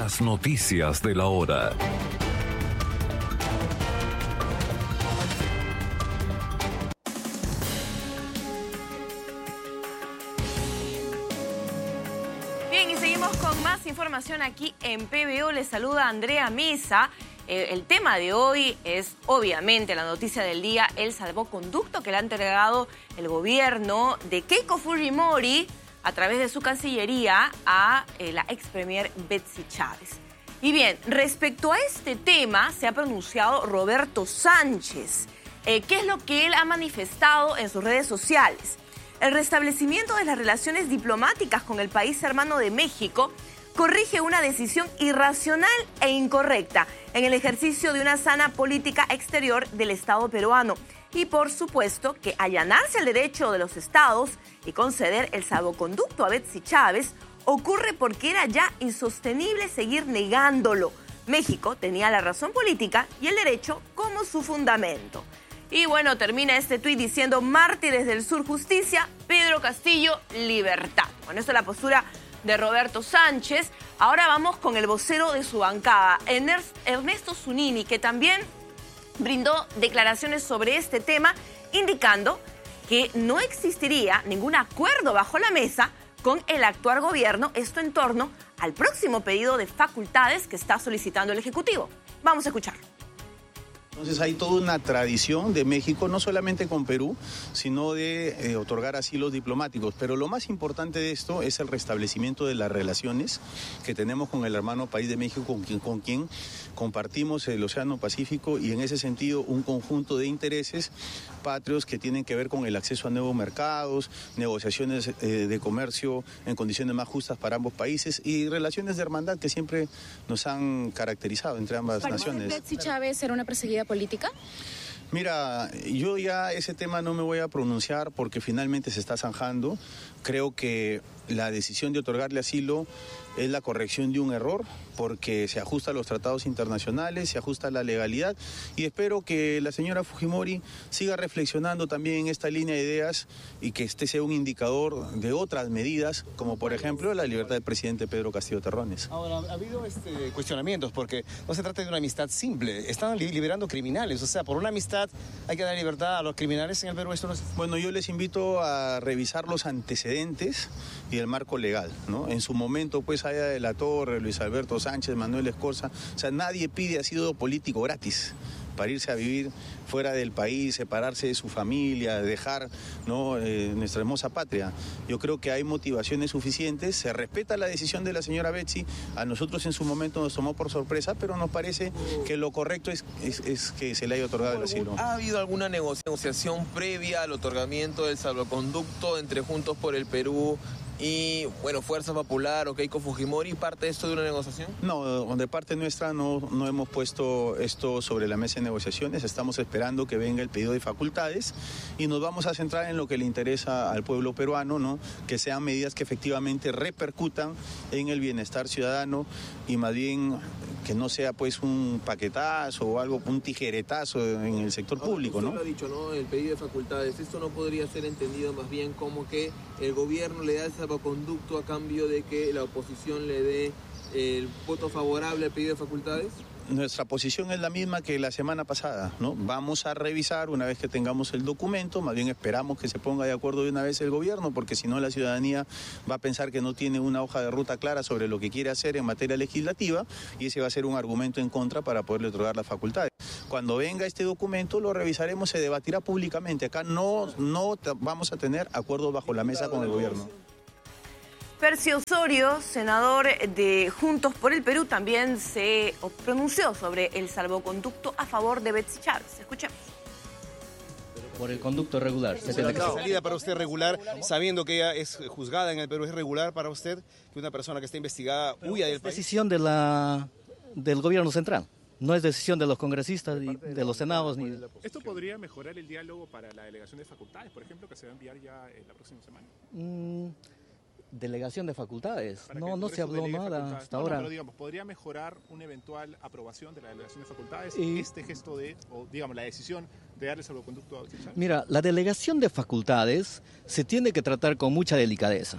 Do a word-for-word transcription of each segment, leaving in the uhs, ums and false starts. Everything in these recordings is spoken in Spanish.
Las noticias de la hora. Bien, y seguimos con más información aquí en P B O. Les saluda Andrea Mesa. Eh, el tema de hoy es, obviamente, la noticia del día, el salvoconducto que le ha entregado el gobierno de Keiko Fujimori a través de su cancillería a eh, la ex premier Betsy Chávez. Y bien, respecto a este tema se ha pronunciado Roberto Sánchez. Eh, ¿Qué es lo que él ha manifestado en sus redes sociales? El restablecimiento de las relaciones diplomáticas con el país hermano de México corrige una decisión irracional e incorrecta en el ejercicio de una sana política exterior del Estado peruano. Y por supuesto que allanarse el derecho de los estados y conceder el salvoconducto a Betsy Chávez ocurre porque era ya insostenible seguir negándolo. México tenía la razón política y el derecho como su fundamento. Y bueno, termina este tuit diciendo: mártires del sur, justicia, Pedro Castillo, libertad. Bueno, esta es la postura de Roberto Sánchez. Ahora vamos con el vocero de su bancada, Ernesto Zunini, que también brindó declaraciones sobre este tema, indicando que no existiría ningún acuerdo bajo la mesa con el actual gobierno, esto en torno al próximo pedido de facultades que está solicitando el Ejecutivo. Vamos a escucharlo. Entonces hay toda una tradición de México, no solamente con Perú, sino de eh, otorgar asilos diplomáticos. Pero lo más importante de esto es el restablecimiento de las relaciones que tenemos con el hermano país de México, con quien, con quien compartimos el Océano Pacífico y en ese sentido un conjunto de intereses patrios que tienen que ver con el acceso a nuevos mercados, negociaciones eh, de comercio en condiciones más justas para ambos países y relaciones de hermandad que siempre nos han caracterizado entre ambas naciones. ¿Betsy Chávez era una perseguida política? Mira, yo ya ese tema no me voy a pronunciar porque finalmente se está zanjando. Creo que la decisión de otorgarle asilo es la corrección de un error porque se ajusta a los tratados internacionales, se ajusta a la legalidad y espero que la señora Fujimori siga reflexionando también en esta línea de ideas y que este sea un indicador de otras medidas, como por ejemplo la libertad del presidente Pedro Castillo Terrones. Ahora, ha habido este, cuestionamientos porque no se trata de una amistad simple, están li liberando criminales, o sea, por una amistad hay que dar libertad a los criminales en el Perú. Esto no es... Bueno, yo les invito a revisar los antecedentes y el marco legal, ¿no? En su momento, pues, Aya de la Torre, Luis Alberto Sánchez, Manuel Escorza, o sea, nadie pide asilo político gratis para irse a vivir fuera del país, separarse de su familia, dejar, ¿no? eh, nuestra hermosa patria. Yo creo que hay motivaciones suficientes, se respeta la decisión de la señora Betsy, a nosotros en su momento nos tomó por sorpresa, pero nos parece que lo correcto es, es, es que se le haya otorgado el asilo. ¿Ha habido alguna negociación previa al otorgamiento del salvoconducto entre Juntos por el Perú y, bueno, Fuerza Popular o Keiko Fujimori? ¿Parte de esto de una negociación? No, de parte nuestra no, no hemos puesto esto sobre la mesa de negociaciones, estamos esperando que venga el pedido de facultades y nos vamos a centrar en lo que le interesa al pueblo peruano, ¿no? Que sean medidas que efectivamente repercutan en el bienestar ciudadano y más bien que no sea pues un paquetazo o algo, un tijeretazo en el sector público, ¿no? Usted lo ha dicho, ¿no? El pedido de facultades, esto no podría ser entendido más bien como que el gobierno le da el salvoconducto a cambio de que la oposición le dé el voto favorable al pedido de facultades. Nuestra posición es la misma que la semana pasada, ¿no? Vamos a revisar una vez que tengamos el documento, más bien esperamos que se ponga de acuerdo de una vez el gobierno, porque si no la ciudadanía va a pensar que no tiene una hoja de ruta clara sobre lo que quiere hacer en materia legislativa y ese va a ser un argumento en contra para poderle otorgar las facultades. Cuando venga este documento lo revisaremos, se debatirá públicamente. Acá no, no vamos a tener acuerdos bajo la mesa con el gobierno. Percio Osorio, senador de Juntos por el Perú, también se pronunció sobre el salvoconducto a favor de Betsy Chávez. Escuchemos. Por el conducto regular. ¿La salida para usted regular, sabiendo que ella es juzgada en el Perú, es regular para usted que una persona que está investigada huya del país? Es decisión de la, del gobierno central. No es decisión de los congresistas, ni de los senados. Ni... ¿Esto podría mejorar el diálogo para la delegación de facultades, por ejemplo, que se va a enviar ya en la próxima semana? Mm, delegación de facultades. No, no se habló nada hasta no, ahora. No, pero digamos, ¿podría mejorar una eventual aprobación de la delegación de facultades y... este gesto de, o digamos, la decisión de darle salvoconducto a Betsy Chávez? Mira, la delegación de facultades se tiene que tratar con mucha delicadeza,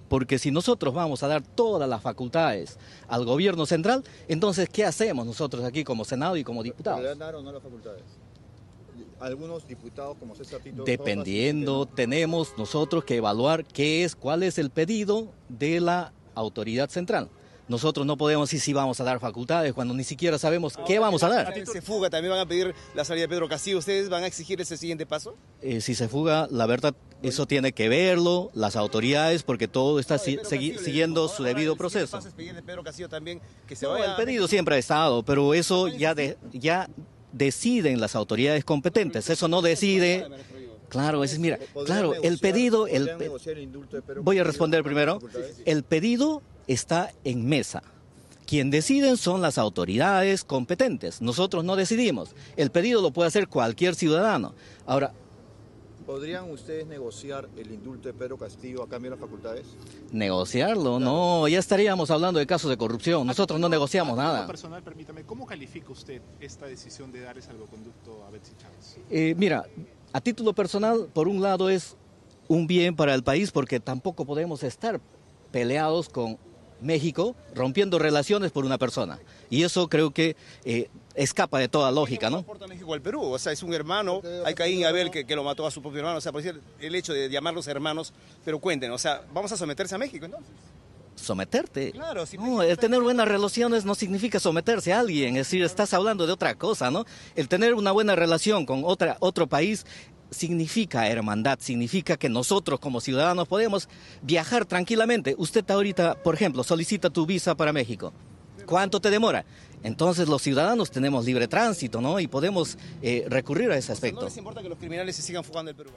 porque si nosotros vamos a dar todas las facultades al gobierno central, entonces, ¿qué hacemos nosotros aquí como Senado y como diputados? ¿Le dan o no las facultades? Algunos diputados como César Tito... Dependiendo, tenemos nosotros que evaluar qué es, cuál es el pedido de la autoridad central. Nosotros no podemos decir si vamos a dar facultades cuando ni siquiera sabemos qué vamos a dar. Si se fuga, también van a pedir la salida de Pedro Castillo. ¿Ustedes van a exigir ese siguiente paso? Eh, si se fuga, la verdad, eso tiene que verlo las autoridades, porque todo está si, segui, siguiendo su debido proceso. ¿El pedir de Pedro Castillo también que se no, vaya? El pedido siempre ha estado, pero eso ya, de, ya deciden las autoridades competentes. Eso no decide... Claro, es mira, claro, el pedido, el, voy a responder primero. El pedido está en mesa. Quien deciden son las autoridades competentes. Nosotros no decidimos. El pedido lo puede hacer cualquier ciudadano. Ahora, ¿podrían ustedes negociar el indulto de Pedro Castillo a cambio de las facultades? ¿Negociarlo? No, ya estaríamos hablando de casos de corrupción. Nosotros no negociamos nada. Personal, permítame, ¿cómo califica usted esta decisión de dar el salvoconducto a Betsy Chávez? Eh, mira, a título personal, por un lado es un bien para el país, porque tampoco podemos estar peleados con México, rompiendo relaciones por una persona. Y eso creo que eh, escapa de toda lógica, ¿no? ¿Qué importa México al Perú? O sea, es un hermano, hay Caín y Abel que, que lo mató a su propio hermano. O sea, por decir, el hecho de llamarlos hermanos, pero cuenten, o sea, ¿vamos a someterse a México entonces? Someterte. Claro, si no, el tener buenas relaciones no significa someterse a alguien, es decir, estás hablando de otra cosa, ¿no? El tener una buena relación con otra, otro país significa hermandad, significa que nosotros como ciudadanos podemos viajar tranquilamente. Usted ahorita, por ejemplo, solicita tu visa para México. ¿Cuánto te demora? Entonces los ciudadanos tenemos libre tránsito, ¿no? Y podemos eh, recurrir a ese aspecto. ¿No les importa que los criminales se sigan fugando del Perú?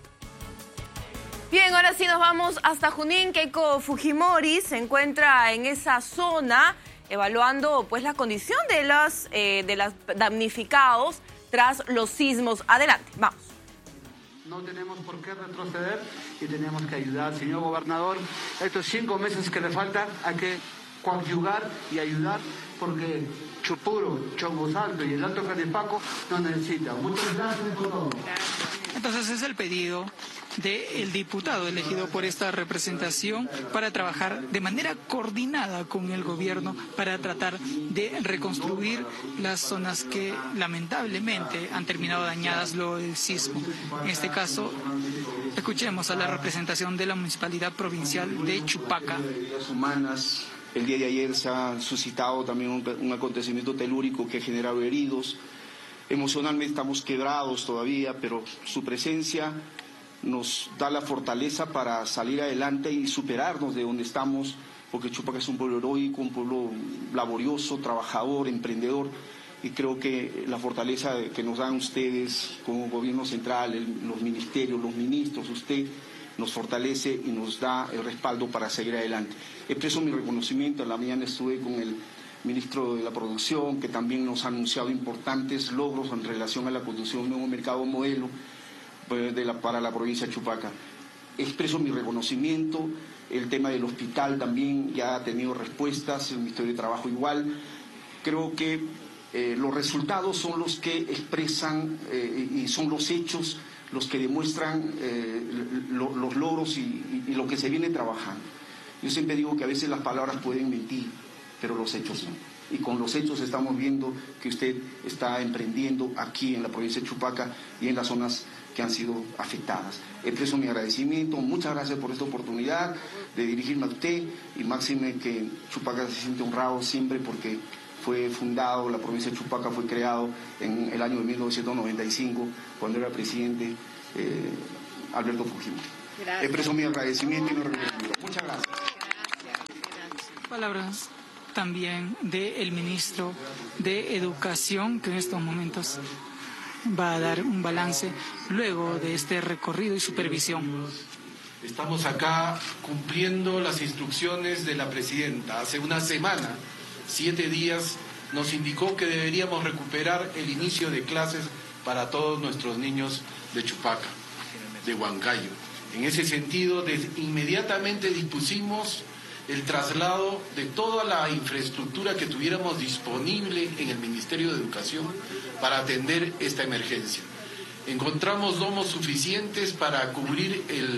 Bien, ahora sí nos vamos hasta Junín. Keiko Fujimori se encuentra en esa zona evaluando pues la condición de los eh, de los damnificados tras los sismos. Adelante, vamos. No tenemos por qué retroceder y tenemos que ayudar. Señor gobernador, estos cinco meses que le faltan hay que coadyuvar y ayudar porque Chupuro, Chongo Salto y el Alto Canipaco no necesitan. Muchas gracias por todo. Entonces es el pedido del diputado elegido por esta representación para trabajar de manera coordinada con el gobierno para tratar de reconstruir las zonas que lamentablemente han terminado dañadas luego del sismo. En este caso, escuchemos a la representación de la Municipalidad Provincial de Chupaca. Humanas. El día de ayer se ha suscitado también un, un acontecimiento telúrico que ha generado heridos. Emocionalmente estamos quebrados todavía, pero su presencia nos da la fortaleza para salir adelante y superarnos de donde estamos, porque Chupaca es un pueblo heroico, un pueblo laborioso, trabajador, emprendedor, y creo que la fortaleza que nos dan ustedes como gobierno central, el, los ministerios, los ministros, usted, nos fortalece y nos da el respaldo para seguir adelante. Expreso mi reconocimiento. A la mañana estuve con el ministro de la Producción, que también nos ha anunciado importantes logros en relación a la construcción de un nuevo mercado modelo pues, de la, para la provincia de Chupaca. Expreso mi reconocimiento. El tema del hospital también ya ha tenido respuestas, el Ministerio de Trabajo igual. Creo que eh, los resultados son los que expresan eh, y son los hechos los que demuestran eh, lo, los logros y, y, y lo que se viene trabajando. Yo siempre digo que a veces las palabras pueden mentir, pero los hechos no. Y con los hechos estamos viendo que usted está emprendiendo aquí en la provincia de Chupaca y en las zonas que han sido afectadas. Expreso mi agradecimiento, muchas gracias por esta oportunidad de dirigirme a usted y máxime que Chupaca se siente honrado siempre porque fue fundado, la provincia de Chupaca fue creado en el año de mil novecientos noventa y cinco, cuando era presidente eh, Alberto Fujimori. Gracias. Expreso mi agradecimiento y mi reconocimiento. Muchas gracias. Gracias. Palabras también del ministro de Educación, que en estos momentos va a dar un balance luego de este recorrido y supervisión. Estamos acá cumpliendo las instrucciones de la presidenta. Hace una semana, siete días, nos indicó que deberíamos recuperar el inicio de clases para todos nuestros niños de Chupaca, de Huancayo. En ese sentido, de, inmediatamente dispusimos el traslado de toda la infraestructura que tuviéramos disponible en el Ministerio de Educación para atender esta emergencia. Encontramos domos suficientes para cubrir el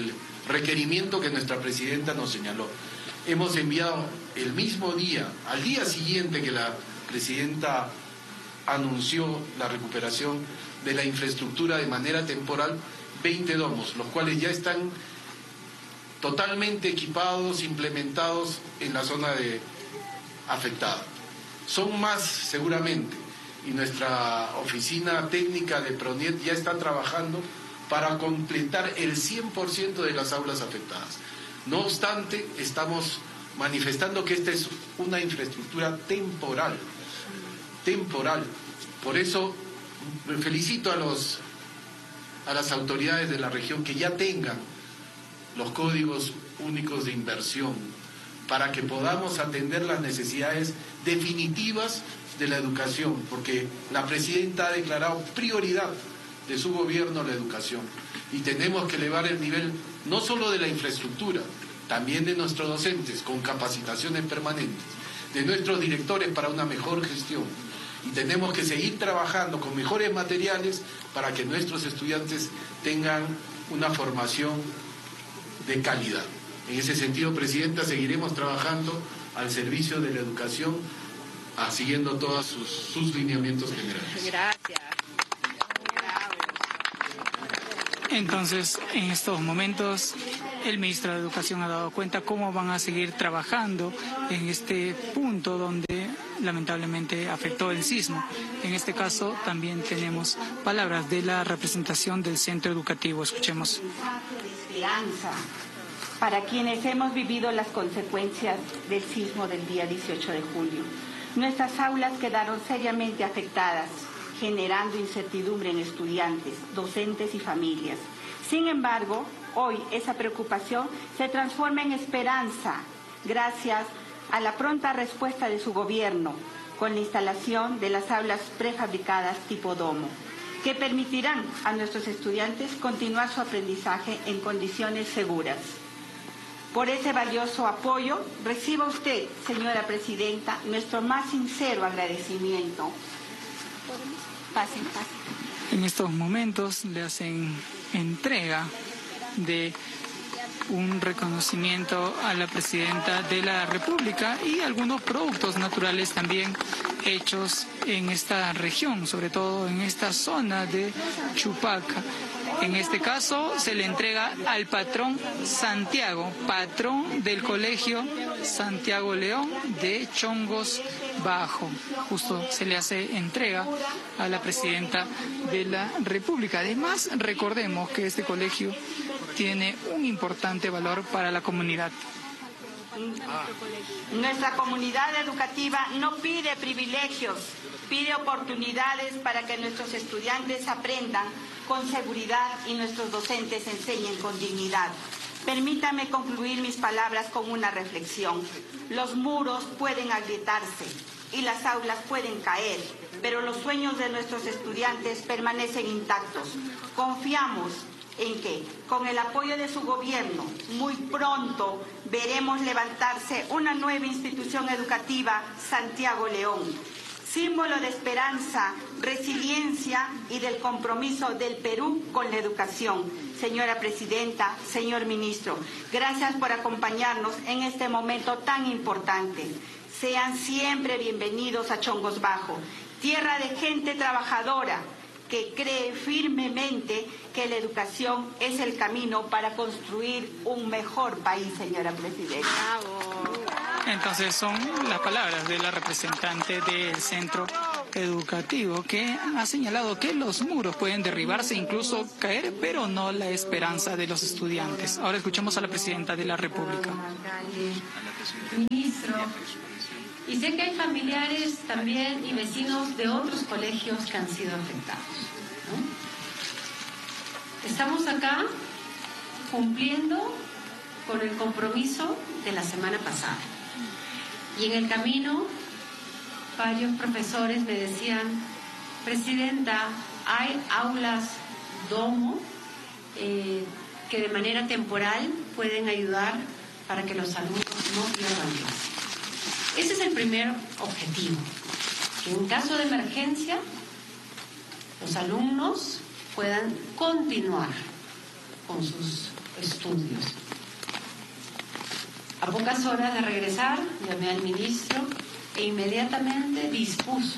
requerimiento que nuestra presidenta nos señaló. Hemos enviado el mismo día, al día siguiente que la presidenta anunció la recuperación de la infraestructura de manera temporal, veinte domos, los cuales ya están totalmente equipados, implementados en la zona de afectada. Son más seguramente, y nuestra oficina técnica de PRONIET ya está trabajando para completar el cien por ciento de las aulas afectadas. No obstante, estamos manifestando que esta es una infraestructura temporal, temporal. Por eso me felicito a los a las autoridades de la región que ya tengan los códigos únicos de inversión para que podamos atender las necesidades definitivas de la educación, porque la presidenta ha declarado prioridad de su gobierno la educación y tenemos que elevar el nivel no solo de la infraestructura, también de nuestros docentes con capacitaciones permanentes, de nuestros directores para una mejor gestión. Y tenemos que seguir trabajando con mejores materiales para que nuestros estudiantes tengan una formación de calidad. En ese sentido, Presidenta, seguiremos trabajando al servicio de la educación, ah, siguiendo todos sus, sus lineamientos generales. Gracias. Entonces, en estos momentos, el ministro de Educación ha dado cuenta cómo van a seguir trabajando en este punto donde lamentablemente afectó el sismo. En este caso, también tenemos palabras de la representación del centro educativo. Escuchemos. Esperanza para quienes hemos vivido las consecuencias del sismo del día dieciocho de julio. Nuestras aulas quedaron seriamente afectadas, generando incertidumbre en estudiantes, docentes y familias. Sin embargo, hoy esa preocupación se transforma en esperanza gracias a la pronta respuesta de su gobierno con la instalación de las aulas prefabricadas tipo domo, que permitirán a nuestros estudiantes continuar su aprendizaje en condiciones seguras. Por ese valioso apoyo, reciba usted, señora Presidenta, nuestro más sincero agradecimiento. Pasen, pasen. En estos momentos le hacen entrega de un reconocimiento a la Presidenta de la República y algunos productos naturales también hechos en esta región, sobre todo en esta zona de Chupaca. En este caso se le entrega al patrón Santiago, patrón del Colegio Santiago León de Chongos Bajo. Justo se le hace entrega a la Presidenta de la República. Además, recordemos que este colegio tiene un importante valor para la comunidad. Nuestra comunidad educativa no pide privilegios, pide oportunidades para que nuestros estudiantes aprendan con seguridad y nuestros docentes enseñen con dignidad. Permítame concluir mis palabras con una reflexión. Los muros pueden agrietarse y las aulas pueden caer, pero los sueños de nuestros estudiantes permanecen intactos. Confiamos en que, con el apoyo de su gobierno, muy pronto veremos levantarse una nueva institución educativa, Santiago León, símbolo de esperanza, resiliencia y del compromiso del Perú con la educación. Señora Presidenta, señor Ministro, gracias por acompañarnos en este momento tan importante. Sean siempre bienvenidos a Chongos Bajo, tierra de gente trabajadora, que cree firmemente que la educación es el camino para construir un mejor país, señora Presidenta. Entonces son las palabras de la representante del centro educativo que ha señalado que los muros pueden derribarse, incluso caer, pero no la esperanza de los estudiantes. Ahora escuchemos a la presidenta de la República. Ministro, y sé que hay familiares también y vecinos de otros colegios que han sido afectados, ¿no? Estamos acá cumpliendo con el compromiso de la semana pasada. Y en el camino, varios profesores me decían, Presidenta, hay aulas domo eh, que de manera temporal pueden ayudar para que los alumnos no pierdan clase. Ese es el primer objetivo, que en caso de emergencia los alumnos puedan continuar con sus estudios. A pocas horas de regresar, llamé al ministro e inmediatamente dispuso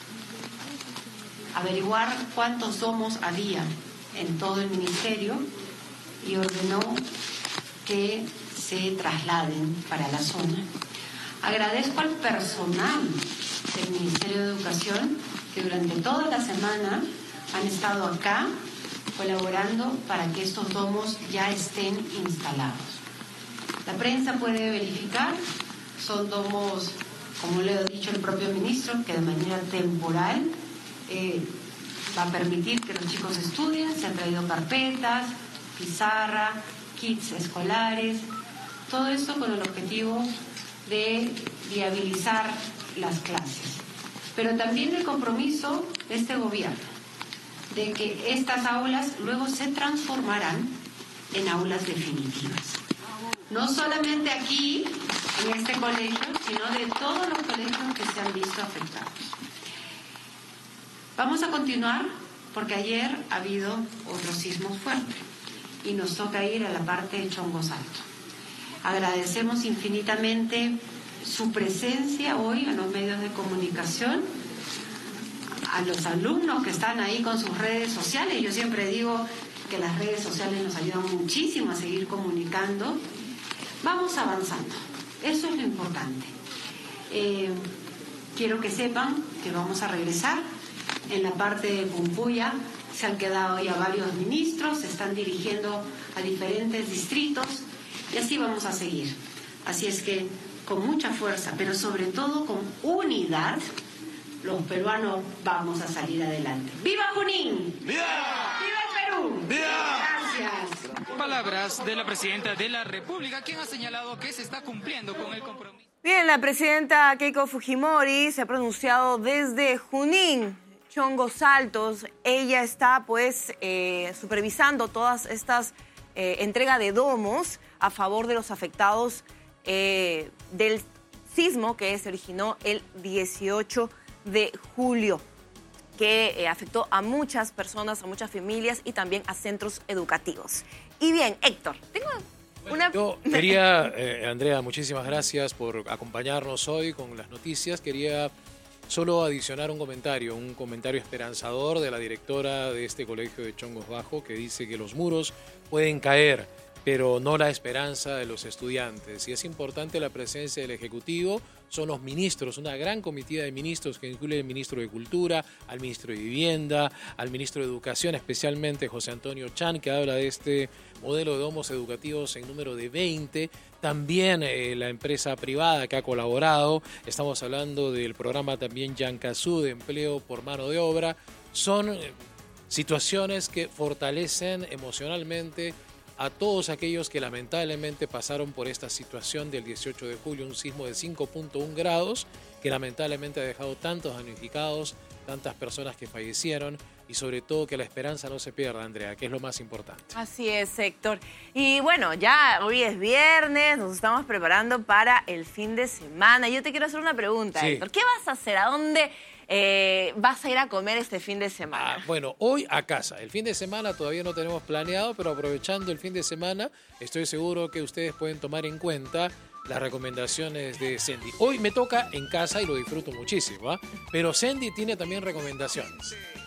averiguar cuántos domos había en todo el ministerio y ordenó que se trasladen para la zona. Agradezco al personal del Ministerio de Educación que durante toda la semana han estado acá colaborando para que estos domos ya estén instalados. La prensa puede verificar, son domos, como le ha dicho el propio ministro, que de manera temporal eh, va a permitir que los chicos estudien. Se han traído carpetas, pizarra, kits escolares, todo esto con el objetivo de viabilizar las clases. Pero también el compromiso de este gobierno de que estas aulas luego se transformarán en aulas definitivas. No solamente aquí, en este colegio, sino de todos los colegios que se han visto afectados. Vamos a continuar porque ayer ha habido otros sismos fuertes y nos toca ir a la parte de Chongos Alto. Agradecemos infinitamente su presencia hoy en los medios de comunicación, a los alumnos que están ahí con sus redes sociales. Yo siempre digo que las redes sociales nos ayudan muchísimo a seguir comunicando. Vamos avanzando, eso es lo importante. Eh, quiero que sepan que vamos a regresar. En la parte de Pumpuya se han quedado ya varios ministros, se están dirigiendo a diferentes distritos y así vamos a seguir. Así es que con mucha fuerza, pero sobre todo con unidad, los peruanos vamos a salir adelante. ¡Viva Junín! ¡Viva! ¡Viva el Perú! ¡Viva! Gracias. Palabras de la presidenta de la República, quien ha señalado que se está cumpliendo con el compromiso. Bien, la presidenta Keiko Fujimori se ha pronunciado desde Junín, Chongos Altos. Ella está pues eh, supervisando todas estas eh, entrega de domos a favor de los afectados eh, del sismo que se originó el dieciocho de julio, que eh, afectó a muchas personas, a muchas familias y también a centros educativos. Y bien, Héctor, tengo una... Yo quería, eh, Andrea, muchísimas gracias por acompañarnos hoy con las noticias. Quería solo adicionar un comentario, un comentario esperanzador de la directora de este colegio de Chongos Bajo, que dice que los muros pueden caer, pero no la esperanza de los estudiantes. Y es importante la presencia del Ejecutivo, son los ministros, una gran comitiva de ministros que incluye al ministro de Cultura, al ministro de Vivienda, al ministro de Educación, especialmente José Antonio Chan, que habla de este modelo de domos educativos en número de veinte. También eh, la empresa privada que ha colaborado, estamos hablando del programa también Yancazú de empleo por mano de obra. Son eh, situaciones que fortalecen emocionalmente a todos aquellos que lamentablemente pasaron por esta situación del dieciocho de julio, un sismo de cinco punto uno grados que lamentablemente ha dejado tantos damnificados, tantas personas que fallecieron y sobre todo que la esperanza no se pierda, Andrea, que es lo más importante. Así es, Héctor. Y bueno, ya hoy es viernes, nos estamos preparando para el fin de semana. Yo te quiero hacer una pregunta, sí. Héctor. ¿Qué vas a hacer? ¿A dónde eh, vas a ir a comer este fin de semana? Ah, bueno, hoy a casa. El fin de semana todavía no tenemos planeado, pero aprovechando el fin de semana, estoy seguro que ustedes pueden tomar en cuenta las recomendaciones de Sandy. Hoy me toca en casa y lo disfruto muchísimo, ¿eh? Pero Sandy tiene también recomendaciones.